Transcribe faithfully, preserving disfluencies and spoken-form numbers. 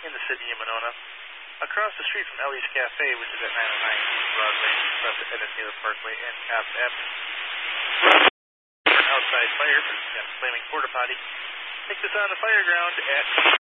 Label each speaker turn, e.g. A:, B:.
A: in the city of Monona, across the street from Ellie's Cafe, which is at nine oh nine Broadway, across the Edith Taylor Parkway, and Avenue Avenue. Outside fire, flaming porta potty. Take this on the fire ground at